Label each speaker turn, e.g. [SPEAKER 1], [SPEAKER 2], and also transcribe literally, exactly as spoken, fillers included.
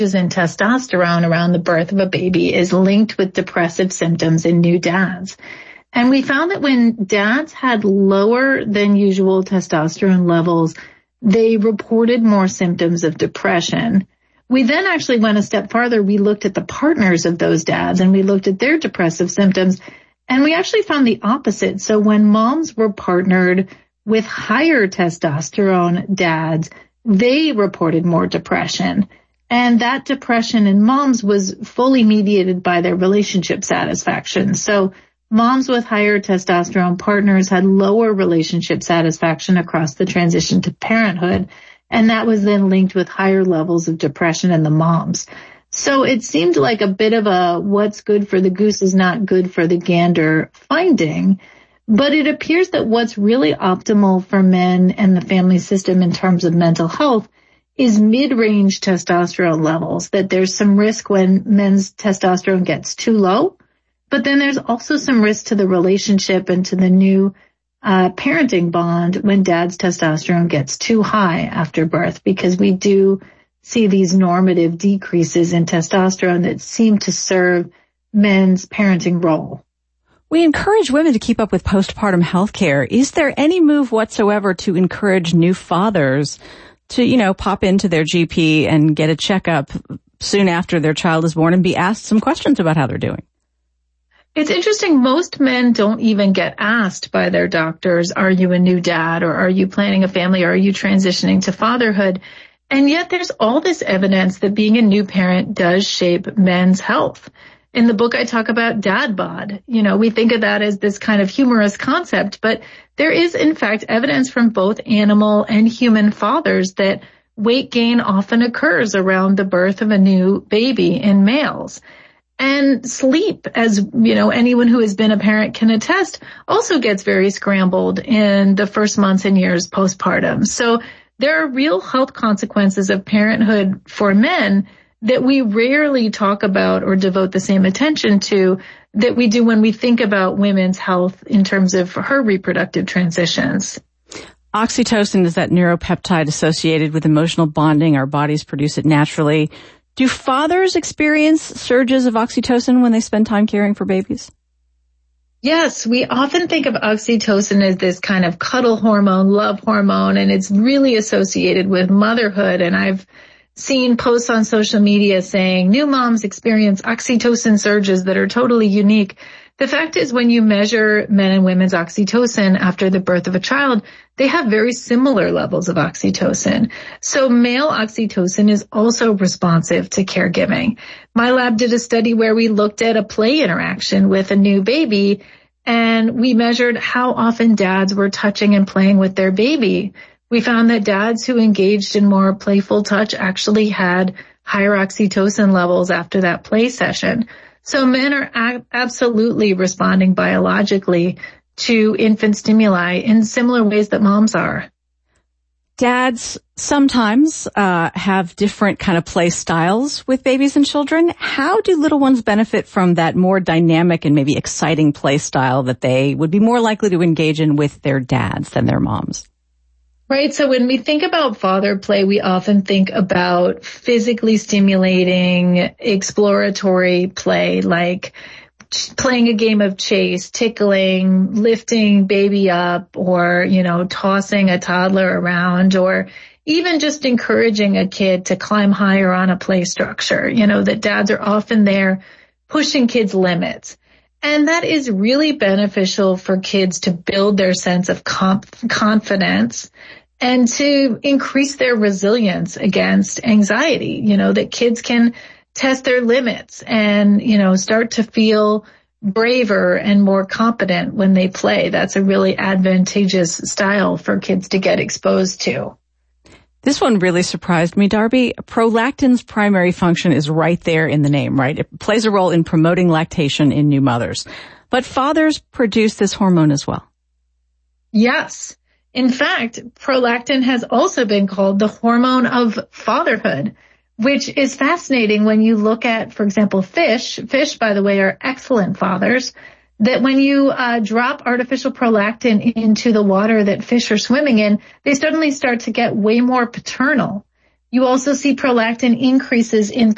[SPEAKER 1] in testosterone around the birth of a baby is linked with depressive symptoms in new dads. And we found that when dads had lower than usual testosterone levels, they reported more symptoms of depression. We then actually went a step farther. We looked at the partners of those dads and we looked at their depressive symptoms, and we actually found the opposite. So when moms were partnered with higher testosterone dads, they reported more depression. And that depression in moms was fully mediated by their relationship satisfaction. So moms with higher testosterone partners had lower relationship satisfaction across the transition to parenthood, and that was then linked with higher levels of depression in the moms. So it seemed like a bit of a what's good for the goose is not good for the gander finding, but it appears that what's really optimal for men and the family system in terms of mental health is mid-range testosterone levels, that there's some risk when men's testosterone gets too low. But then there's also some risk to the relationship and to the new uh, parenting bond when dad's testosterone gets too high after birth, because we do see these normative decreases in testosterone that seem to serve men's parenting role.
[SPEAKER 2] We encourage women to keep up with postpartum health care. Is there any move whatsoever to encourage new fathers to, you know, pop into their G P and get a checkup soon after their child is born and be asked some questions about how they're doing?
[SPEAKER 1] It's interesting. Most men don't even get asked by their doctors, are you a new dad, or are you planning a family, or are you transitioning to fatherhood? And yet there's all this evidence that being a new parent does shape men's health. In the book, I talk about dad bod. You know, we think of that as this kind of humorous concept, but there is, in fact, evidence from both animal and human fathers that weight gain often occurs around the birth of a new baby in males. And sleep, as you know, anyone who has been a parent can attest, also gets very scrambled in the first months and years postpartum. So there are real health consequences of parenthood for men that we rarely talk about or devote the same attention to that we do when we think about women's health in terms of her reproductive transitions.
[SPEAKER 2] Oxytocin is that neuropeptide associated with emotional bonding. Our bodies produce it naturally. Do fathers experience surges of oxytocin when they spend time caring for babies?
[SPEAKER 1] Yes, we often think of oxytocin as this kind of cuddle hormone, love hormone, and it's really associated with motherhood. And I've seen posts on social media saying new moms experience oxytocin surges that are totally unique. The fact is, when you measure men and women's oxytocin after the birth of a child, they have very similar levels of oxytocin. So male oxytocin is also responsive to caregiving. My lab did a study where we looked at a play interaction with a new baby, and we measured how often dads were touching and playing with their baby. We found that dads who engaged in more playful touch actually had higher oxytocin levels after that play session. So men are a- absolutely responding biologically to infant stimuli in similar ways that moms are.
[SPEAKER 2] Dads sometimes uh have different kind of play styles with babies and children. How do little ones benefit from that more dynamic and maybe exciting play style that they would be more likely to engage in with their dads than their moms?
[SPEAKER 1] Right. So when we think about father play, we often think about physically stimulating, exploratory play, like playing a game of chase, tickling, lifting baby up, or, you know, tossing a toddler around, or even just encouraging a kid to climb higher on a play structure. You know, that dads are often there pushing kids' limits. And that is really beneficial for kids to build their sense of comp- confidence and to increase their resilience against anxiety, you know, that kids can test their limits and, you know, start to feel braver and more competent when they play. That's a really advantageous style for kids to get exposed to.
[SPEAKER 2] This one really surprised me, Darby. Prolactin's primary function is right there in the name, right? It plays a role in promoting lactation in new mothers. But fathers produce this hormone as well.
[SPEAKER 1] Yes. In fact, prolactin has also been called the hormone of fatherhood, which is fascinating when you look at, for example, fish. Fish, by the way, are excellent fathers. That when you uh, drop artificial prolactin into the water that fish are swimming in, they suddenly start to get way more paternal. You also see prolactin increases in